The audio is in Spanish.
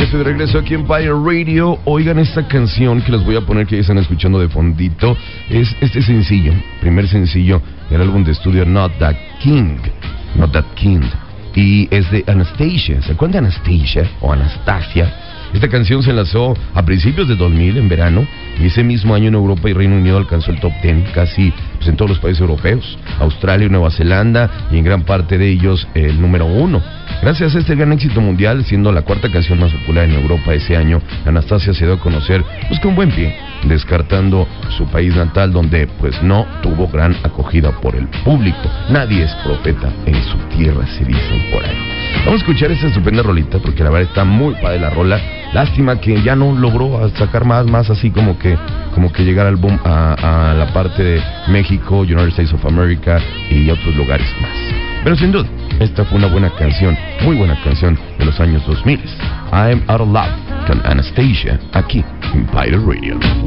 estoy de regreso aquí en Empire Radio. Oigan esta canción que les voy a poner, que ya están escuchando de fondito. Es este sencillo, primer sencillo del álbum de estudio Not That King. Y es de Anastacia. ¿Se acuerdan de Anastacia o Anastasia? Esta canción se lanzó a principios de 2000, en verano, y ese mismo año en Europa y Reino Unido alcanzó el top 10 casi pues, en todos los países europeos, Australia y Nueva Zelanda, y en gran parte de ellos el número 1. Gracias a este gran éxito mundial, siendo la cuarta canción más popular en Europa ese año, Anastacia se dio a conocer pues con buen pie, descartando su país natal, donde pues no tuvo gran acogida por el público. Nadie es profeta en su tierra, se dicen por ahí. Vamos a escuchar esta estupenda rolita, porque la verdad está muy padre la rola. Lástima que ya no logró sacar más así como que llegar al boom a la parte de México, United States of America y otros lugares más. Pero sin duda, esta fue una buena canción, muy buena canción de los años 2000. I'm Out of Love con Anastacia, aquí en Empire Radio.